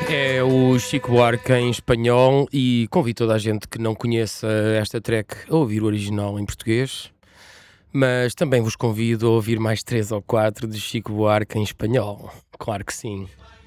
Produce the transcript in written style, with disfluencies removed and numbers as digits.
É o Chico Buarque em espanhol e convido toda a gente que não conheça esta track a ouvir o original em português, mas também vos convido a ouvir mais três ou quatro de Chico Buarque em espanhol. Claro que sim.